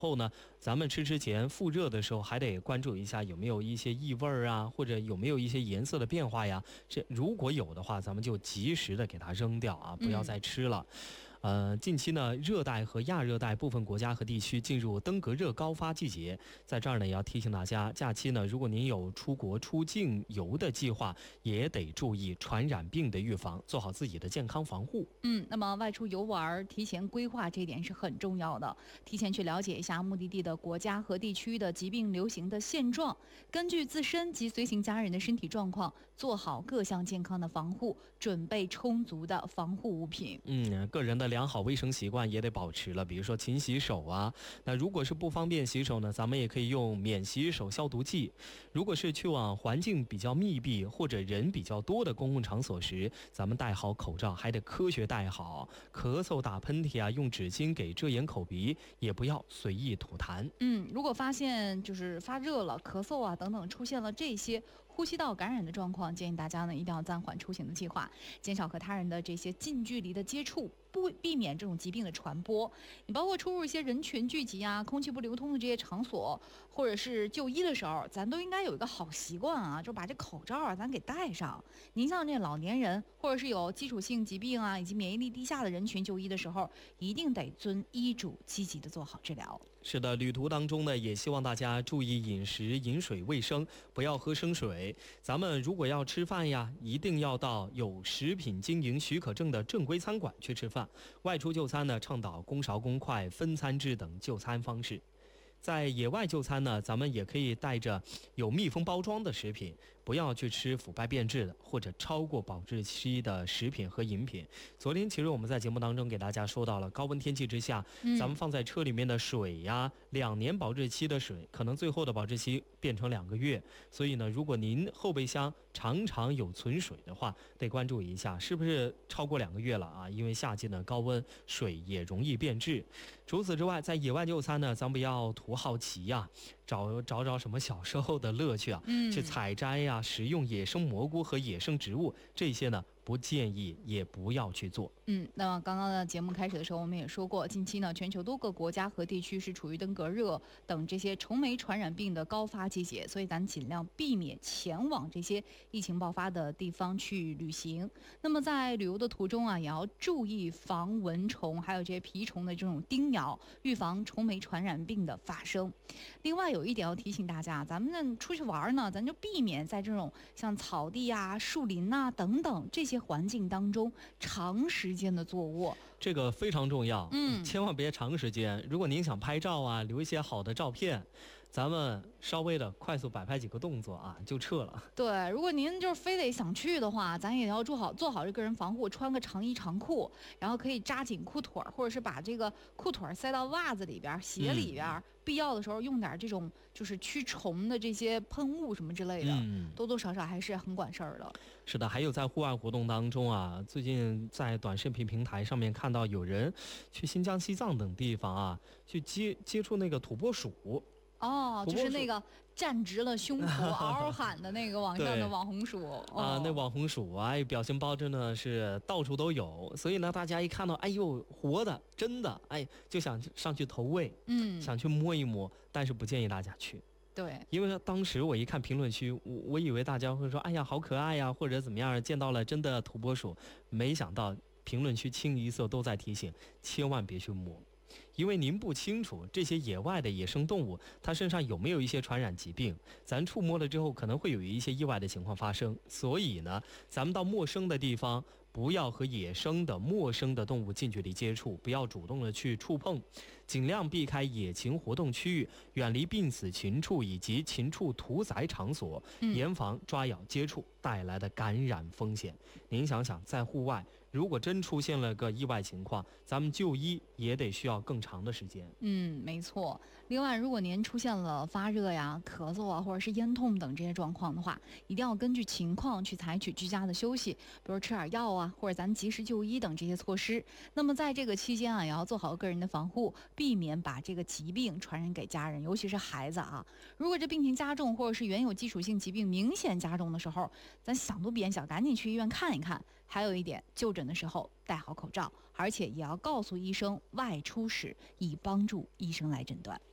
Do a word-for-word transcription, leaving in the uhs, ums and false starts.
后呢，咱们吃之前复热的时候还得关注一下有没有一些异味啊，或者有没有一些颜色的变化呀。这如果有的话，咱们就及时的给它扔掉啊，不要再吃了。嗯呃，近期呢，热带和亚热带部分国家和地区进入登革热高发季节，在这儿呢，也要提醒大家，假期呢，如果您有出国出境游的计划，也得注意传染病的预防，做好自己的健康防护。 嗯，那么外出游玩，提前规划这一点是很重要的，提前去了解一下目的地的国家和地区的疾病流行的现状，根据自身及随行家人的身体状况，做好各项健康的防护，准备充足的防护物品。 嗯，个人的良好卫生习惯也得保持了，比如说勤洗手啊。那如果是不方便洗手呢，咱们也可以用免洗手消毒剂。如果是去往环境比较密闭或者人比较多的公共场所时，咱们戴好口罩，还得科学戴好。咳嗽、打喷嚏啊，用纸巾给遮掩口鼻，也不要随意吐痰。 嗯，如果发现就是发热了、咳嗽啊等等出现了这些呼吸道感染的状况，建议大家呢一定要暂缓出行的计划，减少和他人的这些近距离的接触，不避免这种疾病的传播。你包括出入一些人群聚集啊、空气不流通的这些场所，或者是就医的时候，咱都应该有一个好习惯啊，就把这口罩啊咱给戴上。您像这老年人或者是有基础性疾病啊以及免疫力低下的人群就医的时候，一定得遵医嘱积极的做好治疗。 是的，旅途当中呢，也希望大家注意饮食、饮水卫生，不要喝生水。咱们如果要吃饭呀，一定要到有食品经营许可证的正规餐馆去吃饭。外出就餐呢，倡导公勺公筷、分餐制等就餐方式。在野外就餐呢，咱们也可以带着有密封包装的食品，不要去吃腐败变质的或者超过保质期的食品和饮品。昨天其实我们在节目当中给大家说到了，高温天气之下，嗯、咱们放在车里面的水呀，两年保质期的水，可能最后的保质期变成两个月。所以呢，如果您后备箱常常有存水的话，得关注一下是不是超过两个月了啊？因为夏季呢高温，水也容易变质。除此之外，在野外就餐呢，咱不要图好奇呀、啊，找找找什么小时候的乐趣啊，嗯、去采摘呀、啊，食用野生蘑菇和野生植物，这些呢不建议也不要去做。 嗯，那么刚刚的节目开始的时候，我们也说过，近期呢，全球多个国家和地区是处于登革热等这些虫媒传染病的高发季节，所以咱尽量避免前往这些疫情爆发的地方去旅行。那么在旅游的途中啊，也要注意防蚊虫，还有这些蜱虫的这种叮咬，预防虫媒传染病的发生。另外有一点要提醒大家，咱们出去玩呢，咱就避免在这种像草地啊、树林啊等等这些环境当中长时间的坐卧， 这个非常重要。 嗯， 千万别长时间。如果您想拍照啊，留一些好的照片，咱们稍微的快速摆拍几个动作啊，就撤了。 对，如果您就是非得想去的话，咱也要做好做好这个人防护，穿个长衣长裤，然后可以扎紧裤腿，或者是把这个裤腿塞到袜子里边、鞋里边，嗯、必要的时候用点这种就是驱虫的这些喷雾什么之类的，嗯、多多少少还是很管事儿的。 是的，还有在户外活动当中啊，最近在短视频平台上面看到有人去新疆、西藏等地方啊，去接接触那个土拨鼠。 哦，就是那个站直了胸脯嗷嗷喊的那个网上的网红鼠啊、 哦，那网红鼠啊，表情包真的是到处都有，所以呢，大家一看到，哎呦，活的，真的，哎，就想上去投喂，嗯，想去摸一摸，但是不建议大家去。 对， 因为当时我一看评论区，我我以为大家会说，哎呀，好可爱呀，或者怎么样，见到了真的土拨鼠，没想到评论区清一色都在提醒，千万别去摸。因为您不清楚这些野外的野生动物它身上有没有一些传染疾病，咱触摸了之后可能会有一些意外的情况发生，所以呢，咱们到陌生的地方不要和野生的陌生的动物近距离接触，不要主动的去触碰，尽量避开野禽活动区域，远离病死禽畜以及禽畜屠宰场所，严防抓咬接触带来的感染风险。您想想，在户外如果真出现了个意外情况，咱们就医也得需要更长的时间。 嗯，没错。另外，如果您出现了发热呀、咳嗽啊，或者是咽痛等这些状况的话，一定要根据情况去采取居家的休息，比如吃点药啊，或者咱及时就医等这些措施。那么在这个期间啊，也要做好个人的防护，避免把这个疾病传染给家人，尤其是孩子啊。如果这病情加重，或者是原有基础性疾病明显加重的时候，咱想都别想，赶紧去医院看一看。还有一点，就诊的时候戴好口罩，而且也要告诉医生外出史，以帮助医生来诊断。